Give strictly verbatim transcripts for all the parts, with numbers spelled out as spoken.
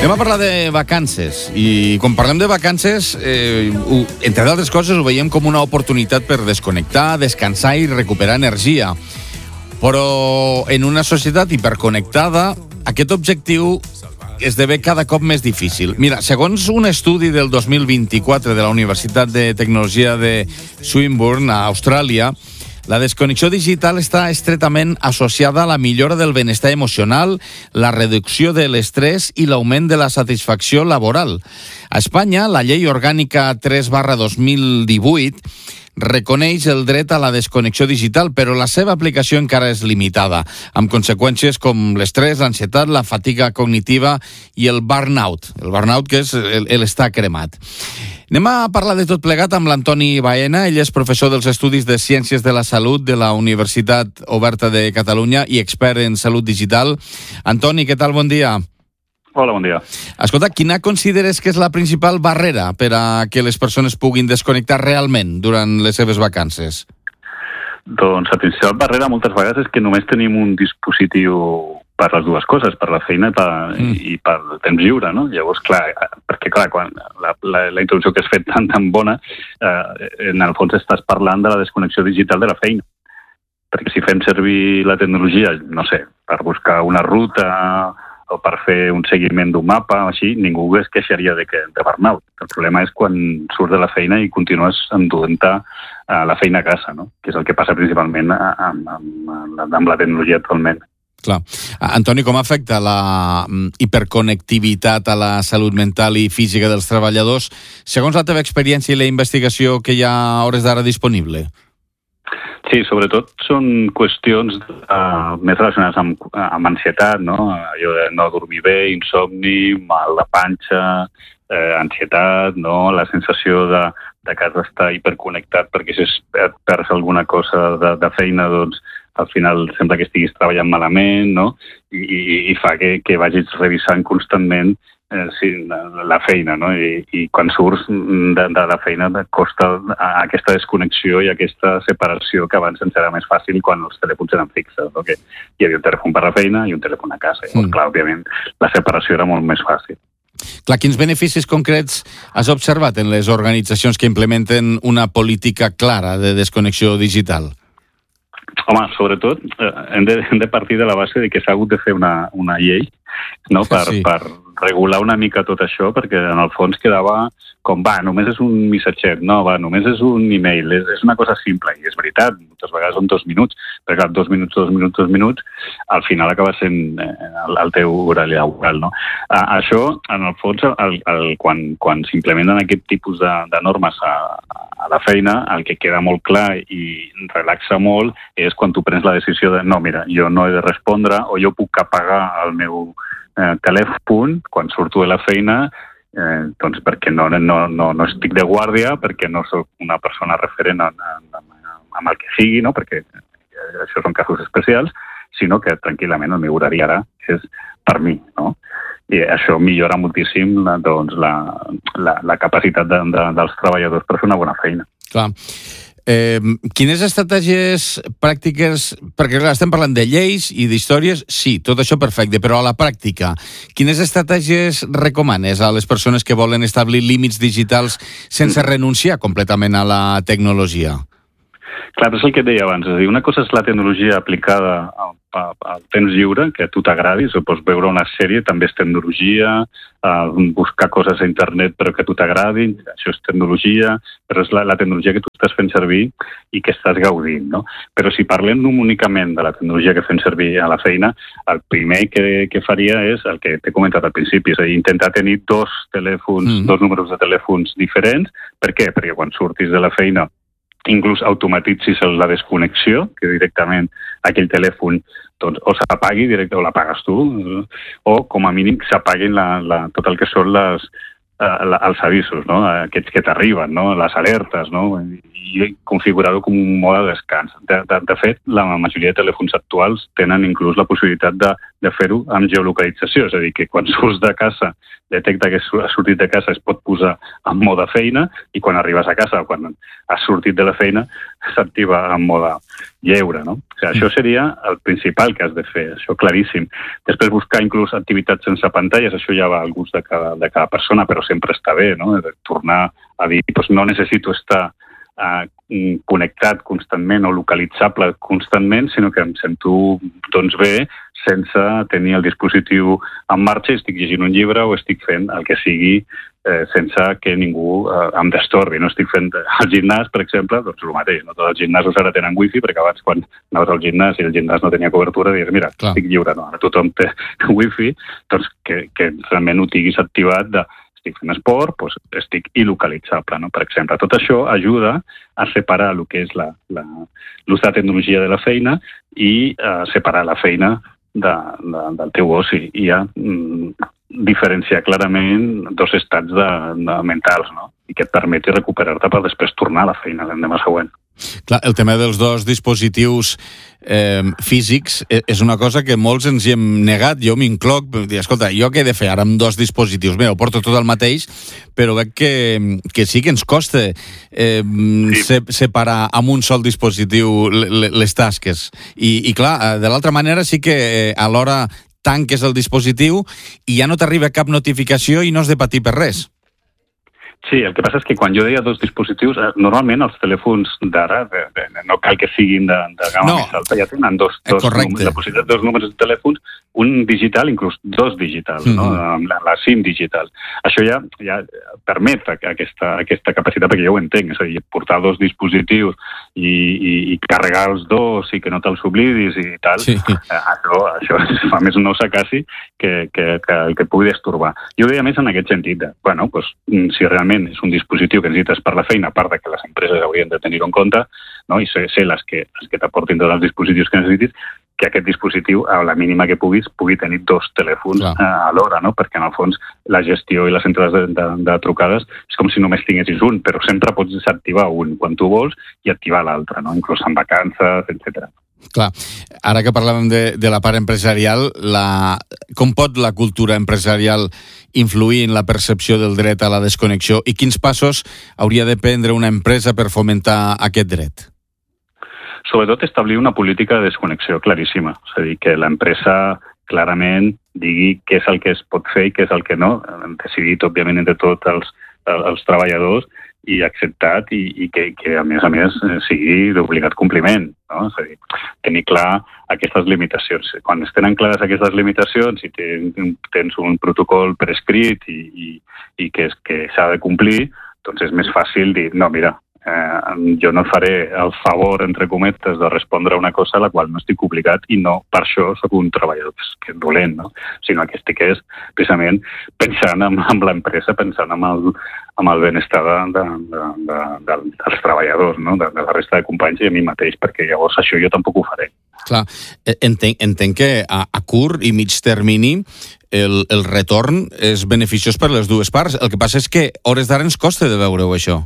Anem a parlar de vacances i quan parlem de vacances, eh, ho, entre d'altres coses, ho veiem com una oportunitat per desconnectar, descansar i recuperar energia. Però en una societat hiperconnectada, aquest objectiu esdevé cada cop més difícil. Mira, segons un estudi del dos mil vint-i-quatre de la Universitat de Tecnologia de Swinburne, a Austràlia, la desconnexió digital està estretament associada a la millora del benestar emocional, la reducció de l'estrès i l'augment de la satisfacció laboral. A Espanya, la Llei Orgànica tres barra dos mil divuit reconeix el dret a la desconnexió digital, però la seva aplicació encara és limitada, amb conseqüències com l'estrès, l'ansietat, la fatiga cognitiva i el burnout. El burnout, que és l'estar cremat. Anem a parlar de tot plegat amb l'Antoni Baena. Ell és professor dels Estudis de Ciències de la Salut de la Universitat Oberta de Catalunya i expert en salut digital. Antoni, què tal? Bon dia. Hola, bon dia. Escolta, quina consideres que és la principal barrera per a que les persones puguin desconnectar realment durant les seves vacances? Doncs la principal barrera moltes vegades és que només tenim un dispositiu per les dues coses, per la feina i per, mm. i per el temps lliure, no? Llavors, clar, perquè clar, quan la, la, la introducció que has fet tan, tan bona, eh, en el fons estàs parlant de la desconnexió digital de la feina. Perquè si fem servir la tecnologia, no sé, per buscar una ruta o per fer un seguiment d'un mapa, així, ningú es queixaria de, que, de burnout. El problema és quan surts de la feina i continues enduent-te a la feina a casa, no? Que és el que passa principalment amb, amb, amb la tecnologia actualment. Clar. Antoni, com afecta la hiperconnectivitat a la salut mental i física dels treballadors, segons la teva experiència i la investigació que hi ha a hores d'ara disponible? Sí, sobretot són qüestions uh, més relacionades amb, amb ansietat, no? Allò de no dormir bé, insomni, mal de panxa, eh, ansietat, no? La sensació de, de que has d'estar hiperconnectat perquè si et perds alguna cosa de, de feina, doncs al final sembla que estiguis treballant malament, no? I, i, i fa que, que vagis revisant constantment eh, sí, la feina, no? I, i quan surts de, de la feina costa aquesta desconnexió i aquesta separació que abans ens era més fàcil quan els telèfons eren fixes, no? Que hi havia un telèfon per la feina i un telèfon a casa. Mm. Clar, òbviament, la separació era molt més fàcil. Clar, quins beneficis concrets has observat en les organitzacions que implementen una política clara de desconnexió digital? Home, sobretot, eh, hem, de, hem de partir de la base de que s'ha hagut de fer una, una llei, no? per, sí. per regular una mica tot això, perquè en el fons quedava com, va, només és un missatget, no, va, només és un email, és, és una cosa simple, i és veritat, moltes vegades són dos minuts, perquè dos minuts, dos minuts, dos minuts, al final acaba sent eh, el, el teu horari laboral, no? Ah, això, en el fons, el, el, quan, quan s'implementen aquest tipus de, de normes a, a la feina, el que queda molt clar i relaxa molt és quan tu prens la decisió de, no, mira, jo no he de respondre, o jo puc apagar el meu eh, telèfon quan surto de la feina, eh, doncs perquè no, no, no, no estic de guàrdia, perquè no soc una persona referent en, en, en el que sigui, no? Perquè això són casos especials, sinó que tranquil·lament el meu horari ara és per mi, no? I això millora moltíssim doncs, la, la, la capacitat de, de, dels treballadors per fer una bona feina. Clar. Eh, quines estratègies pràctiques, perquè clar, estem parlant de lleis i d'històries, sí, tot això perfecte, però a la pràctica, quines estratègies recomanes a les persones que volen establir límits digitals sense renunciar completament a la tecnologia? Clar, és el que et deia abans, és a dir, una cosa és la tecnologia aplicada al, al temps lliure, que a tu t'agradi, o pots veure una sèrie, també és tecnologia, uh, buscar coses a internet però que a tu t'agradin, això és tecnologia, però és la, la tecnologia que tu estàs fent servir i que estàs gaudint, no? Però si parlem únicament de la tecnologia que fem servir a la feina, el primer que, que faria és el que t'he comentat al principi, és a dir, intentar tenir dos telèfons, mm. dos números de telèfons diferents. Per què? Perquè quan surtis de la feina inclús automatitzis la desconnexió, que directament aquell telèfon doncs, o s'apagui directe o l'apagues tu, o com a mínim s'apaguin la, la, tot el que són les, uh, la, els avisos, no? Aquests que t'arriben, no? Les alertes, no? I configurar-ho com un mode de descans. De, de, de fet, la majoria de telèfons actuals tenen inclús la possibilitat de de fer-ho amb geolocalització, és a dir, que quan surts de casa, detecta que has sortit de casa, es pot posar en mode feina, i quan arribes a casa, quan has sortit de la feina, s'activa en mode lleure, no? O sigui, això seria el principal que has de fer, això claríssim. Després buscar inclús activitats sense pantalles, això ja va al gust de cada, de cada persona, però sempre està bé, no? Tornar a dir, doncs no necessito estar Uh, connectat constantment o localitzable constantment, sinó que em sento doncs bé sense tenir el dispositiu en marxa i estic llegint un llibre o estic fent el que sigui eh, sense que ningú eh, em destorbi. No estic fent el gimnàs, per exemple, doncs el mateix. No tots els gimnasos ara tenen wifi, perquè abans quan anaves al gimnàs i el gimnàs no tenia cobertura, dius, mira, clar, estic lliure. No, ara tothom té wifi, doncs que, que realment ho tinguis activat de estic fent esport, doncs estic il·localitzable, no? Per exemple, tot això ajuda a separar el que és l'ús de la tecnologia de la feina i a separar la feina de, de, del teu oci i a mm, diferenciar clarament dos estats de, de mentals, no? I que et permeti recuperar-te per després tornar a la feina l'endemà següent. Clar, el tema dels dos dispositius eh, físics és una cosa que molts ens hi hem negat, jo m'incloc, dir, escolta, jo què he de fer ara amb dos dispositius? Bé, ho porto tot el mateix, però veig que, que sí que ens costa eh, sí. se, separar amb un sol dispositiu les tasques. I, i clar, de l'altra manera sí que eh, alhora tanques el dispositiu i ja no t'arriba cap notificació i no has de patir per res. Sí, el que passa és que quan jo deia dos dispositius, normalment els telèfons d'ara, no cal que siguin de, de gamma no. més alta, ja tenen dos, dos números, la possibilitat de dos números de telèfons, un digital, inclús dos digitals, mm-hmm. no? Amb la, la SIM digital. Això ja, ja permet aquesta, aquesta capacitat, perquè jo ho entenc, és a dir, portar dos dispositius i, i, i carregar els dos i que no te'ls oblidis i tal, sí. eh, això, això fa més no s'acassi que, que, que el que pugui destorbar. Jo ho deia més en aquest sentit, de, bueno, doncs, si realment és un dispositiu que necessites per la feina, a part de que les empreses haurien de tenir-ho en compte, no? I ser, ser les que, les que t'aportin tots els dispositius que necessitis, que aquest dispositiu, a la mínima que puguis, pugui tenir dos telèfons eh, alhora, no? Perquè en el fons la gestió i les entrades de, de, de trucades és com si només tinguessis un, però sempre pots desactivar un quan tu vols i activar l'altre, no? Inclús en vacances, etcètera. Clar, ara que parlàvem de, de la part empresarial, la, com pot la cultura empresarial influir en la percepció del dret a la desconnexió i quins passos hauria de prendre una empresa per fomentar aquest dret? Sobretot establir una política de desconnexió claríssima, és a dir, que l'empresa clarament digui què és el que es pot fer i què és el que no, decidit, òbviament, entre tots els, els treballadors i acceptat i, i que, que, a més a més, sigui d'obligat compliment, no? És a dir, tenir clar aquestes limitacions. Quan es tenen clares aquestes limitacions i tens, tens un protocol per escrit i, i, i que, que s'ha de complir, doncs és més fàcil dir, no, mira, Eh, jo no faré el favor, entre cometes, de respondre a una cosa a la qual no estic obligat i no per això soc un treballador que és dolent, no? Sinó que estic és, precisament pensant en, en l'empresa, pensant en el, en el benestar de, de, de, de, de, dels treballadors, no? de, de la resta de companys i a mi mateix, perquè llavors això jo tampoc ho faré. Clar, entenc, entenc que a, a curt i mig termini el, el retorn és beneficiós per les dues parts. El que passa és que hores d'ara ens costa de veure-ho, això.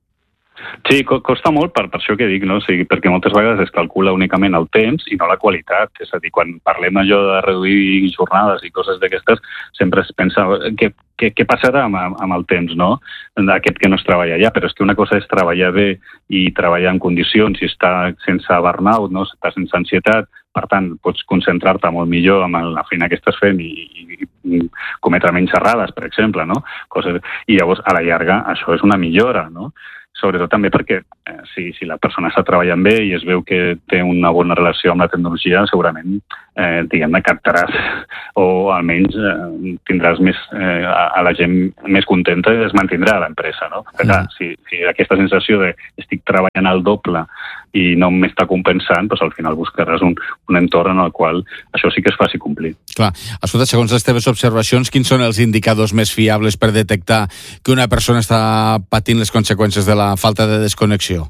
Sí, costa molt per, per això que dic, no? O sigui, perquè moltes vegades es calcula únicament el temps i no la qualitat. És a dir, quan parlem allò de reduir jornades i coses d'aquestes, sempre es pensa què, què, què passarà amb, amb el temps, no? Aquest que no es treballa ja, però és que una cosa és treballar bé i treballar en condicions i estar sense burnout, no? Estar sense ansietat, per tant, pots concentrar-te molt millor en la feina que estàs fent i, i, i cometre menys errades, per exemple, no? Coses... I llavors, a la llarga, això és una millora, no? Sobretot també perquè eh, si, si la persona està treballant bé i es veu que té una bona relació amb la tecnologia, segurament eh, diguem-ne captaràs o almenys eh, tindràs més, eh, a, a la gent més contenta i es mantindrà a l'empresa, no? Perquè, clar, si, si aquesta sensació de estic treballant al doble i no m'està compensant, doncs al final buscaràs un, un entorn en el qual això sí que es faci complir. Clar. Escolta, segons les teves observacions, quins són els indicadors més fiables per detectar que una persona està patint les conseqüències de la falta de desconnexió?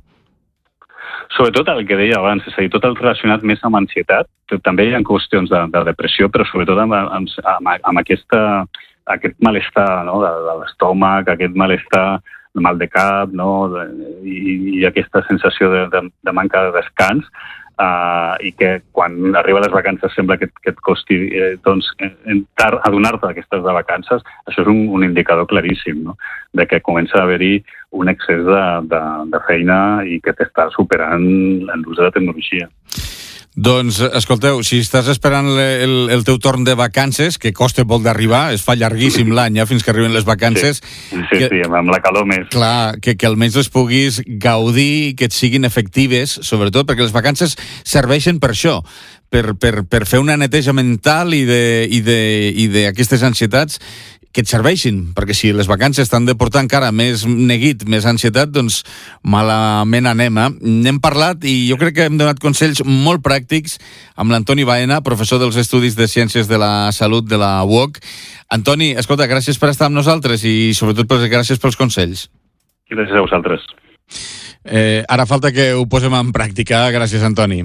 Sobretot el que deia abans, és a dir, tot el relacionat més amb ansietat, també hi ha qüestions de, de depressió, però sobretot amb, amb, amb, amb aquesta, aquest malestar, no? de, de l'estómac, aquest malestar, mal de cap, no? de, i, i aquesta sensació de, de, de manca de descans, uh, i que quan arriba les vacances sembla que, que et costi eh, doncs, adonar-te que estàs de vacances, això és un, un indicador claríssim, no? De que comença a haver-hi un excés de, de, de feina i que t'està superant en l'ús de la tecnologia. Doncs, escolteu, si estàs esperant el, el teu torn de vacances, que costa molt d'arribar, es fa llarguíssim l'any, eh, fins que arriben les vacances... Sí, sí, que, sí, amb la calor més. Clar, que, que almenys les puguis gaudir i que et siguin efectives, sobretot perquè les vacances serveixen per això, per, per, per fer una neteja mental i d'aquestes ansietats que et serveixin, perquè si les vacances t'han de portar encara més neguit, més ansietat, doncs malament anem. Eh? N'hem parlat i jo crec que hem donat consells molt pràctics amb l'Antoni Baena, professor dels Estudis de Ciències de la Salut de la U O C. Antoni, escolta, gràcies per estar amb nosaltres i sobretot gràcies pels consells. Gràcies a vosaltres. Eh, ara falta que ho posem en pràctica. Gràcies, Antoni.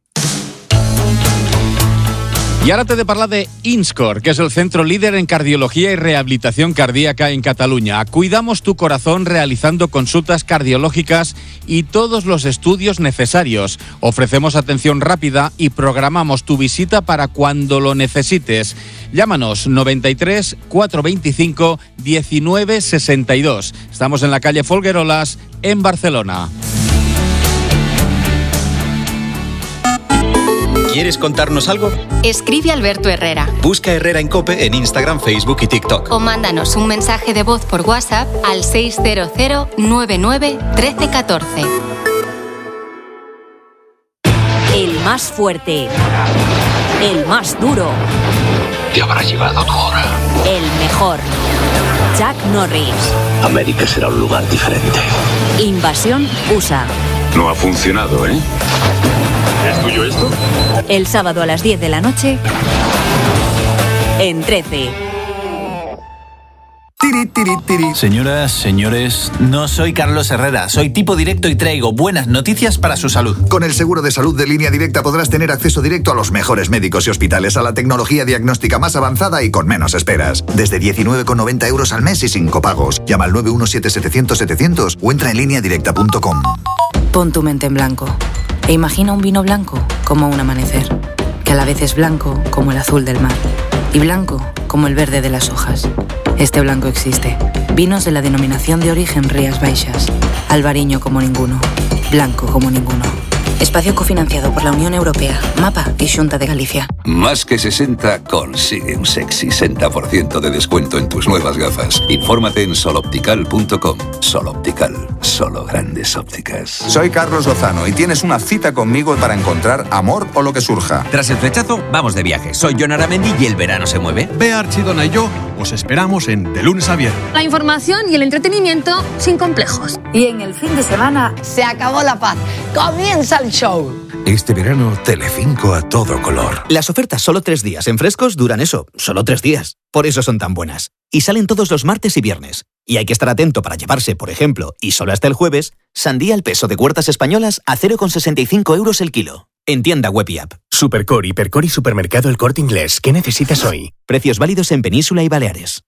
Y ahora te he de hablar de INSCOR, que es el centro líder en cardiología y rehabilitación cardíaca en Cataluña. Cuidamos tu corazón realizando consultas cardiológicas y todos los estudios necesarios. Ofrecemos atención rápida y programamos tu visita para cuando lo necesites. Llámanos noventa y tres, cuatrocientos veinticinco, diecinueve sesenta y dos. Estamos en la calle Folguerolas, en Barcelona. ¿Quieres contarnos algo? Escribe a Alberto Herrera. Busca Herrera en COPE en Instagram, Facebook y TikTok. O mándanos un mensaje de voz por WhatsApp al seis cero cero, nueve nueve, uno tres uno cuatro. El más fuerte. El más duro. Te habrá llegado tu hora. El mejor. Chuck Norris. América será un lugar diferente. Invasión U S A. No ha funcionado, ¿eh? ¿Es tuyo esto? El sábado a las diez de la noche en trece. Tiri, tiri, tiri. Señoras, señores, no soy Carlos Herrera, soy tipo directo y traigo buenas noticias para su salud. Con el seguro de salud de Línea Directa podrás tener acceso directo a los mejores médicos y hospitales, a la tecnología diagnóstica más avanzada y con menos esperas. Desde diecinueve con noventa euros al mes y sin copagos. Llama al nueve uno siete, setecientos, setecientos o entra en línea directa punto com. Pon tu mente en blanco e imagina un vino blanco como un amanecer, que a la vez es blanco como el azul del mar y blanco como el verde de las hojas. Este blanco existe. Vinos de la denominación de origen Rías Baixas. Albariño como ninguno. Blanco como ninguno. Espacio cofinanciado por la Unión Europea, MAPA y Xunta de Galicia. Más que sesenta consigue un sexy sesenta por ciento de descuento en tus nuevas gafas. Infórmate en sol optical punto com. Sol Optical, solo grandes ópticas. Soy Carlos Lozano y tienes una cita conmigo para encontrar amor o lo que surja. Tras el flechazo, vamos de viaje. Soy Jon Aramendi y el verano se mueve. Bea Archidona y yo os esperamos en De Lunes a Viernes. La información y el entretenimiento sin complejos. Y en el fin de semana se acabó la paz. Comienza el show. Este verano, Telecinco a todo color. Las ofertas solo tres días en frescos duran eso, solo tres días. Por eso son tan buenas. Y salen todos los martes y viernes. Y hay que estar atento para llevarse, por ejemplo, y solo hasta el jueves, sandía al peso de Huertas Españolas a cero coma sesenta y cinco euros el kilo. En tienda web y app. Supercore, Hipercore y Supermercado El Corte Inglés. ¿Qué necesitas hoy? Precios válidos en Península y Baleares.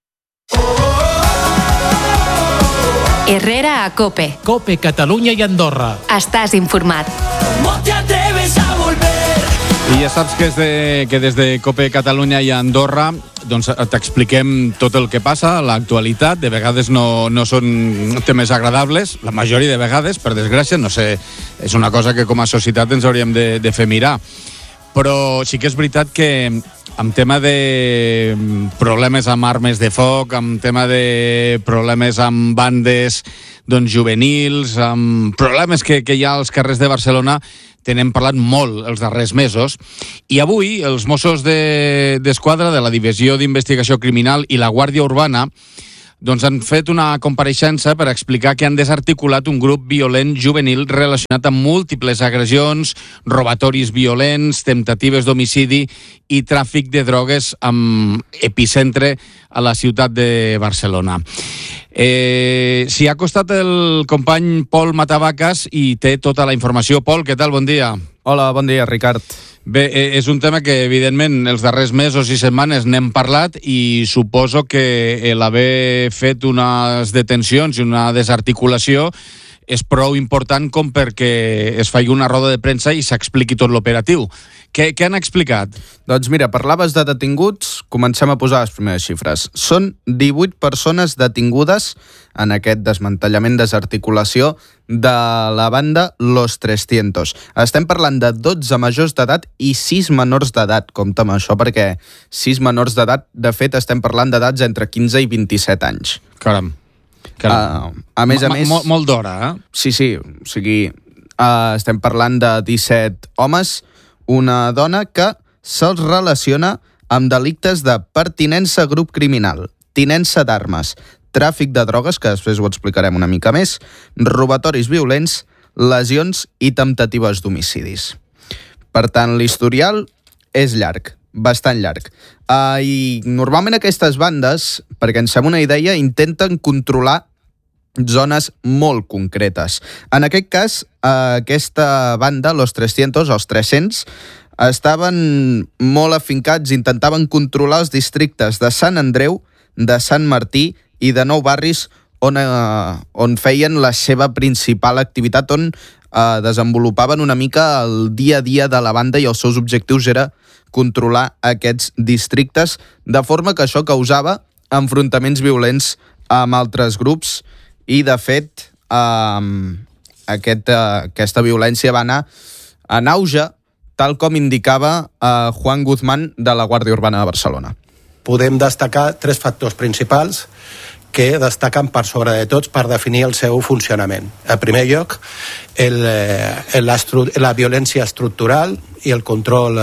Herrera a COPE. COPE, Catalunya i Andorra. Estàs informat. No te atreves a volver. I ja saps que, és de, que des de COPE Catalunya i Andorra doncs t'expliquem tot el que passa, l'actualitat. De vegades no, no són temes agradables, la majoria de vegades, per desgràcia, no sé, és una cosa que com a societat ens hauríem de, de fer mirar. Però sí que és veritat que en tema de problemes amb armes de foc, en tema de problemes amb bandes doncs, juvenils, amb problemes que, que hi ha als carrers de Barcelona, n'hem parlat molt els darrers mesos, i avui els Mossos de, d'Esquadra de la Divisió d'Investigació Criminal i la Guàrdia Urbana doncs han fet una compareixença per explicar que han desarticulat un grup violent juvenil relacionat amb múltiples agressions, robatoris violents, temptatives d'homicidi i tràfic de drogues amb epicentre a la ciutat de Barcelona. Eh, S'hi ha acostat el company Pol Matavacas i té tota la informació. Pol, què tal? Bon dia. Hola, bon dia, Ricard. Bé, és un tema que, evidentment, els darrers mesos i setmanes n'hem parlat i suposo que l'haver fet unes detencions i una desarticulació és prou important com perquè es faci una roda de premsa i s'expliqui tot l'operatiu. Què, què han explicat? Doncs mira, parlaves de detinguts, comencem a posar les primeres xifres. Són divuit persones detingudes en aquest desmantellament, desarticulació de la banda Los trescientos. Estem parlant de dotze majors d'edat i sis menors d'edat. Compte amb això, perquè sis menors d'edat, de fet, estem parlant d'edats entre quinze i vint-i-set anys. Caram. Uh, a més a més... Molt, molt d'hora, eh? Sí, sí, o sigui, uh, estem parlant de disset homes, una dona que se'ls relaciona amb delictes de pertinença a grup criminal, tinença d'armes, tràfic de drogues, que després ho explicarem una mica més, robatoris violents, lesions i temptatives d'homicidis. Per tant, l'historial és llarg, bastant llarg. Uh, I normalment aquestes bandes, perquè ens fem una idea, intenten controlar zones molt concretes. En aquest cas, uh, aquesta banda, Los trescientos, els tres-cents, estaven molt afincats, intentaven controlar els districtes de Sant Andreu, de Sant Martí i de Nou Barris, on, uh, on feien la seva principal activitat, on uh, desenvolupaven una mica el dia a dia de la banda i els seus objectius era controlar aquests districtes, de forma que això causava enfrontaments violents amb altres grups i, de fet, eh, aquest, eh, aquesta violència va anar en auge, tal com indicava eh, Juan Guzmán de la Guàrdia Urbana de Barcelona. Podem destacar tres factors principals que destaquen per sobre de tots per definir el seu funcionament. En primer lloc, el, eh, la, la violència estructural i el control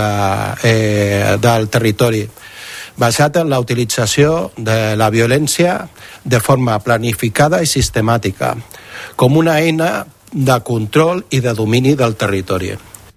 eh, del territori, basat en la utilització de la violència de forma planificada i sistemàtica, com una eina de control i de domini del territori.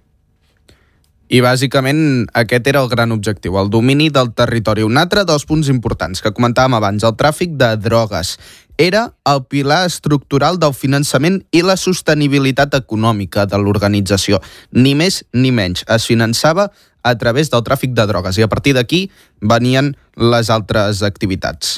I bàsicament aquest era el gran objectiu, el domini del territori. Un altre dels punts importants que comentàvem abans, el tràfic de drogues, era el pilar estructural del finançament i la sostenibilitat econòmica de l'organització. Ni més ni menys. Es finançava a través del tràfic de drogues i a partir d'aquí venien les altres activitats.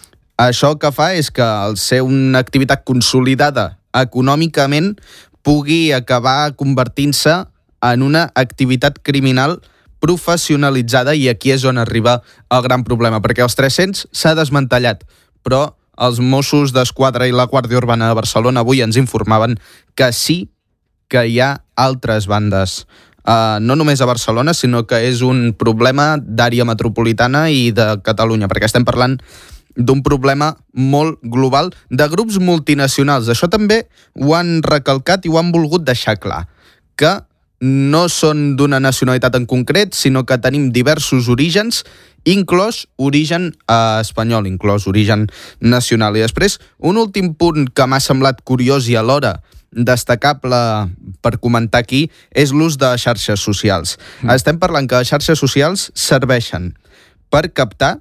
Això que fa és que al ser una activitat consolidada econòmicament pugui acabar convertint-se en una activitat criminal professionalitzada, i aquí és on arriba el gran problema, perquè els tres-cents s'ha desmantellat, però els Mossos d'Esquadra i la Guàrdia Urbana de Barcelona avui ens informaven que sí que hi ha altres bandes, uh, no només a Barcelona, sinó que és un problema d'àrea metropolitana i de Catalunya, perquè estem parlant d'un problema molt global de grups multinacionals. Això també ho han recalcat i ho han volgut deixar clar, que no són d'una nacionalitat en concret, sinó que tenim diversos orígens, inclòs origen eh, espanyol, inclòs origen nacional. I després, un últim punt que m'ha semblat curiós i alhora destacable per comentar aquí és l'ús de xarxes socials. Mm. Estem parlant que les xarxes socials serveixen per captar,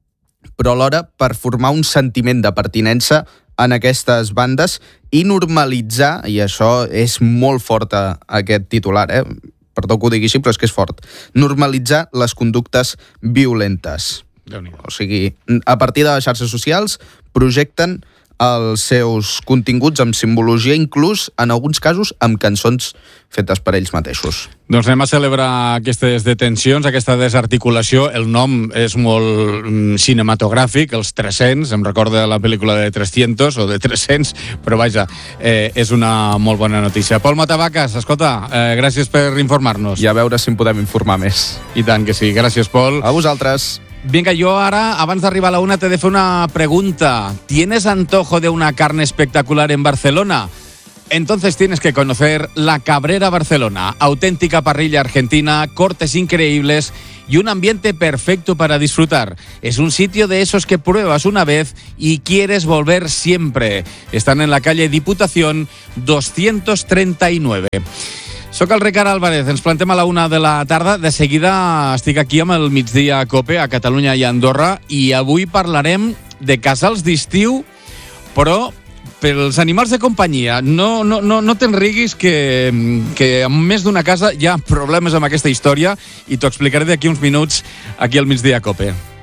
però alhora per formar un sentiment de pertinença en aquestes bandes i normalitzar, i això és molt fort aquest titular, eh? Perdó que ho digui així, però és que és fort, normalitzar les conductes violentes. O sigui, a partir de les xarxes socials projecten els seus continguts amb simbologia, inclús, en alguns casos, amb cançons fetes per ells mateixos. Doncs anem a celebrar aquestes detencions, aquesta desarticulació. El nom és molt cinematogràfic, els tres-cents, em recorda la pel·lícula de trescientos o de tres-cents, però vaja, eh, és una molt bona notícia. Pol Matavacas, escolta, eh, gràcies per informar-nos. I a veure si en podem informar més. I tant que sí, gràcies, Pol. A vosaltres. Venga, yo ahora, abans d'arribar a la una, te de fer una pregunta. ¿Tienes antojo de una carne espectacular en Barcelona? Entonces tienes que conocer la Cabrera Barcelona, auténtica parrilla argentina, cortes increíbles y un ambiente perfecto para disfrutar. Es un sitio de esos que pruebas una vez y quieres volver siempre. Están en la calle Diputación doscientos treinta y nueve. Soc el Ricard Álvarez, ens plantem a la una de la tarda. De seguida estic aquí amb el Migdia Cope a Catalunya i a Andorra i avui parlarem de casals d'estiu, però pels animals de companyia. No, no, no, no te'n riguis que, que en més d'una casa hi ha problemes amb aquesta història i t'ho explicaré d'aquí uns minuts aquí al Migdia Cope.